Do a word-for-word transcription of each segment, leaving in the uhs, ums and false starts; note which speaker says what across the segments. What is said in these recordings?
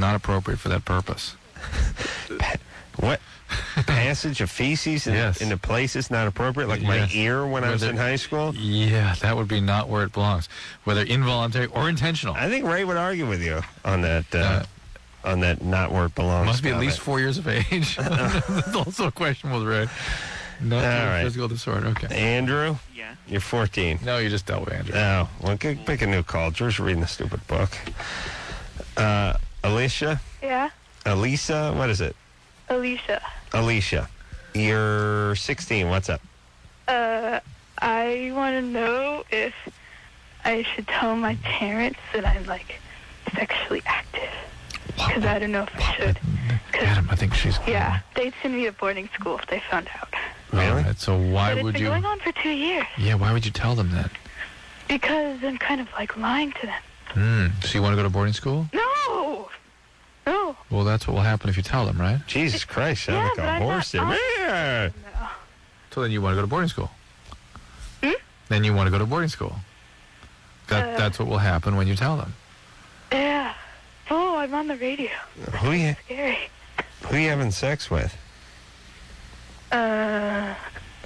Speaker 1: not appropriate for that purpose.
Speaker 2: What? Passage of feces in,
Speaker 1: Yes.
Speaker 2: into places not appropriate, like my
Speaker 1: Yes.
Speaker 2: ear when I was
Speaker 1: Whether-
Speaker 2: in high school?
Speaker 1: Yeah, that would be not where it belongs, whether involuntary or intentional.
Speaker 2: I think Ray would argue with you on that, uh,
Speaker 1: Uh,
Speaker 2: on that not where it belongs.
Speaker 1: Must be at
Speaker 2: comment.
Speaker 1: least four years of age. That's also a question with Ray. No
Speaker 2: All right.
Speaker 1: physical disorder. Okay.
Speaker 2: Andrew?
Speaker 3: Yeah.
Speaker 2: You're fourteen.
Speaker 1: No, you just dealt with Andrew.
Speaker 2: Oh, well, g- pick a new call. Drew's reading a stupid book. Uh, Alicia?
Speaker 4: Yeah,
Speaker 2: Elisa? What is it?
Speaker 4: Alicia.
Speaker 2: Alicia. You're sixteen. What's up?
Speaker 4: Uh, I want to know if I should tell my parents that I'm, like, sexually active. Because I don't know if I should. 'Cause,
Speaker 1: Adam, I think she's...
Speaker 4: yeah, they'd send me to boarding school if they found out.
Speaker 2: Really?
Speaker 1: All right, so why
Speaker 4: but it's
Speaker 1: would
Speaker 4: been
Speaker 1: you...
Speaker 4: going on for two years.
Speaker 1: Yeah, why would you tell them that?
Speaker 4: Because I'm kind of, like, lying to them.
Speaker 1: Hmm. So you want to go to boarding school?
Speaker 4: No! No.
Speaker 1: Well, that's what will happen if you tell them, right?
Speaker 2: Jesus Christ, sound
Speaker 4: Yeah,
Speaker 2: like
Speaker 4: but
Speaker 2: a
Speaker 4: I'm
Speaker 2: horse
Speaker 4: not-
Speaker 2: there. Yeah.
Speaker 4: No.
Speaker 1: So then you want to go to boarding school.
Speaker 4: Hmm?
Speaker 1: Then you want to go to boarding school. That
Speaker 4: Uh.
Speaker 1: That's what will happen when you tell them.
Speaker 4: Yeah. Oh, I'm on the radio.
Speaker 2: Who you,
Speaker 4: Scary.
Speaker 2: who you having sex with?
Speaker 4: Uh...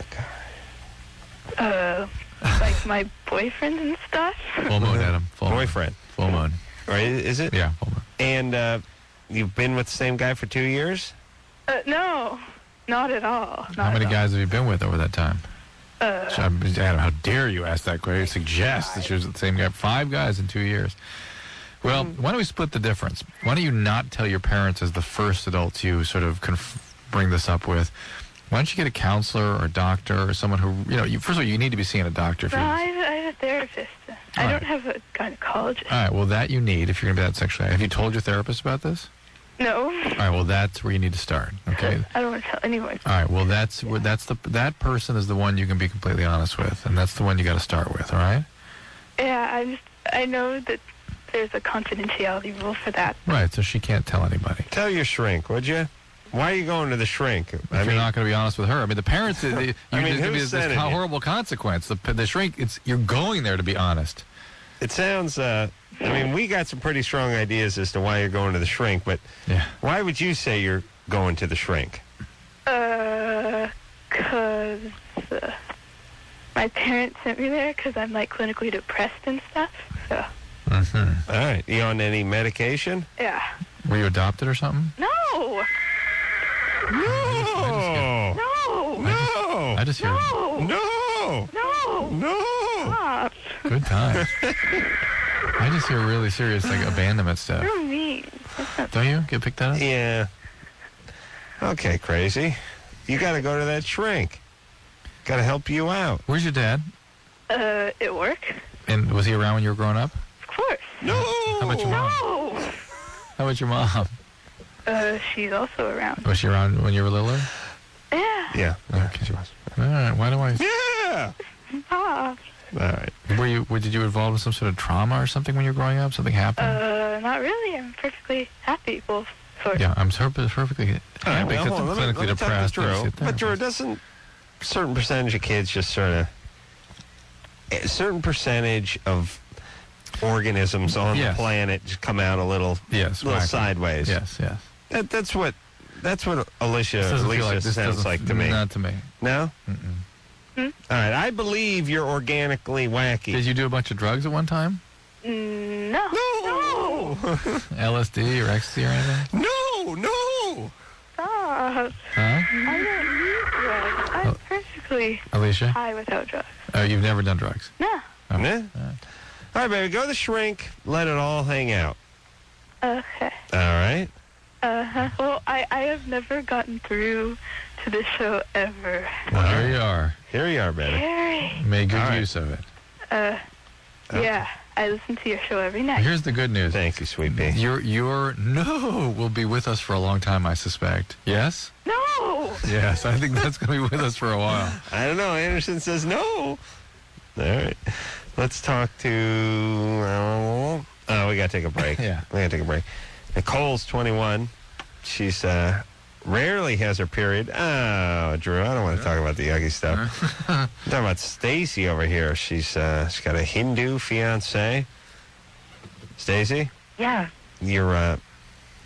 Speaker 4: Uh... Like my boyfriend and stuff?
Speaker 1: Full moon, Adam. Full moon.
Speaker 2: Boyfriend.
Speaker 1: Full moon.
Speaker 2: Or is, is it?
Speaker 1: Yeah, full moon.
Speaker 2: And uh, you've been with the same guy for two years?
Speaker 4: Uh, no. Not at all. Not
Speaker 1: How many
Speaker 4: at all.
Speaker 1: guys have you been with over that time?
Speaker 4: Uh...
Speaker 1: So, I'm- Adam, how dare you ask that question? Suggest that you're the same guy. Five guys in two years. Well, why don't we split the difference? Why don't you not tell your parents as the first adults you sort of conf- bring this up with? Why don't you get a counselor or a doctor or someone who, you know, you, first of all, you need to be seeing a doctor. If
Speaker 4: No,
Speaker 1: you,
Speaker 4: I have, I have a therapist. I
Speaker 1: All
Speaker 4: don't
Speaker 1: right.
Speaker 4: have a gynecologist.
Speaker 1: all right, well, that you need if you're going to be that sexually. Have you told your therapist about this?
Speaker 4: No.
Speaker 1: All right, well, that's where you need to start, okay?
Speaker 4: I don't want to tell anyone.
Speaker 1: All right, well, that's where that's the that person is the one you can be completely honest with, and that's the one you got to start with, all right?
Speaker 4: Yeah, I just, I know that there's a confidentiality rule for that.
Speaker 1: Right, so she can't tell anybody.
Speaker 2: Tell your shrink, would you? Why are you going to the shrink?
Speaker 1: If
Speaker 2: I
Speaker 1: you're
Speaker 2: mean,
Speaker 1: not going to be honest with her, I mean, the parents, you,
Speaker 2: I mean,
Speaker 1: there's going to
Speaker 2: who's
Speaker 1: be this, this
Speaker 2: sending you?
Speaker 1: horrible consequence. The, the shrink, it's you're going there to be honest.
Speaker 2: it sounds, uh, I mean, we got some pretty strong ideas as to why you're going to the shrink, but
Speaker 1: Yeah.
Speaker 2: why would you say you're going to the shrink?
Speaker 4: Uh, cause uh, my parents sent me there because I'm like clinically depressed and stuff. So,
Speaker 1: Mm-hmm.
Speaker 2: All right. You on any medication?
Speaker 4: yeah.
Speaker 1: Were you adopted or something?
Speaker 4: No!
Speaker 2: No!
Speaker 4: No!
Speaker 2: No!
Speaker 1: I just hear
Speaker 4: No!
Speaker 2: No!
Speaker 4: No!
Speaker 2: No!
Speaker 4: Stop.
Speaker 1: good times. I just hear really serious like abandonment stuff.
Speaker 4: You're mean.
Speaker 1: Don't you get picked that up?
Speaker 2: Yeah. Okay, crazy. You got to go to that shrink. Got to help you out.
Speaker 1: Where's your dad?
Speaker 4: Uh, at work?
Speaker 1: And was he around when you were growing up?
Speaker 4: Of course.
Speaker 2: No!
Speaker 1: How about your mom?
Speaker 4: No!
Speaker 1: How about your mom?
Speaker 4: Uh, she's also around.
Speaker 1: Was she around when you were littler?
Speaker 4: Yeah.
Speaker 2: Yeah.
Speaker 1: Okay, she was. All right. Why do I?
Speaker 2: Yeah!
Speaker 4: Stop.
Speaker 2: All right.
Speaker 1: Were you? Were, did you involved in some sort of trauma or something when you were growing up? Something happened?
Speaker 4: Uh, not really. I'm perfectly happy. Well, sort of.
Speaker 1: yeah, I'm per- perfectly happy
Speaker 2: All right,
Speaker 1: because
Speaker 2: well,
Speaker 1: I'm
Speaker 2: hold on. Let me-
Speaker 1: clinically
Speaker 2: let me talk to
Speaker 1: depressed.
Speaker 2: Drew.
Speaker 1: and I see a
Speaker 2: But Drew,
Speaker 1: therapist.
Speaker 2: doesn't a certain percentage of kids just sort of a certain percentage of organisms on
Speaker 1: Yes.
Speaker 2: the planet just come out a little,
Speaker 1: Yes,
Speaker 2: little
Speaker 1: wacky.
Speaker 2: sideways?
Speaker 1: Yes, yes.
Speaker 2: That, that's what that's what Alicia
Speaker 1: This doesn't feel
Speaker 2: Alicia
Speaker 1: like this
Speaker 2: sounds
Speaker 1: doesn't-
Speaker 2: like to me.
Speaker 1: Not to me.
Speaker 2: No?
Speaker 1: Mm-mm.
Speaker 2: All right. I believe you're organically wacky.
Speaker 1: Did you do a bunch of drugs at one time?
Speaker 4: Mm, no.
Speaker 2: No!
Speaker 1: L S D or ecstasy or anything?
Speaker 2: No! No!
Speaker 4: Stop.
Speaker 1: Huh?
Speaker 4: I don't need drugs. I'm
Speaker 1: Oh.
Speaker 4: perfectly
Speaker 1: Alicia?
Speaker 4: high without drugs.
Speaker 1: Oh, you've never done drugs?
Speaker 4: No.
Speaker 1: Oh.
Speaker 2: Nah.
Speaker 1: All right.
Speaker 2: All right, baby. Go to the shrink. Let it all hang out.
Speaker 4: Okay.
Speaker 2: All right?
Speaker 4: Uh-huh. Well, I, I have never gotten through to this show ever.
Speaker 1: Well, here you are.
Speaker 2: Here you are, baby.
Speaker 4: Scary.
Speaker 1: Make good
Speaker 2: All right.
Speaker 1: use of it.
Speaker 4: Uh, yeah. I listen to your show every night.
Speaker 1: Here's the good news.
Speaker 2: Thank you, sweet pea.
Speaker 1: Your your no will be with us for a long time, I suspect. Yes?
Speaker 4: No!
Speaker 1: Yes, I think that's going to be with us for a while.
Speaker 2: I don't know. Anderson says no. All right. Let's talk to... Uh, oh, we got to take a break.
Speaker 1: Yeah.
Speaker 2: We got to take a break. Nicole's twenty-one. She's uh, rarely has her period. Oh, Drew, I don't want to talk about the yucky stuff. I'm talking about Stacy over here. She's uh, she's got a Hindu fiance. Stacy,
Speaker 5: Yeah.
Speaker 2: you're uh,